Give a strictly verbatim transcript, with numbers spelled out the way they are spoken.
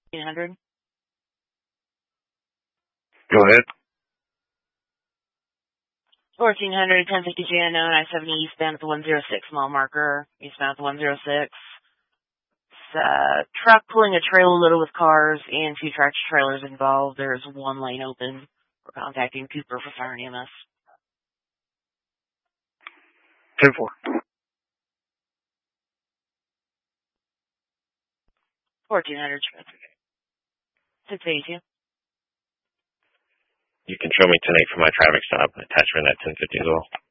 fourteen hundred. Go ahead. fourteen hundred, ten fifty J N O, nine seventy eastbound at the one oh six mile marker, eastbound at the one oh six. It's a truck pulling a trailer loaded with cars and two tractor trailers involved. There's one lane open. We're contacting Cooper for fire and E M S. ten four. fourteen hundred, six eighty-two. You can show me ten eight for my traffic stop. Attachment at ten fifty as well.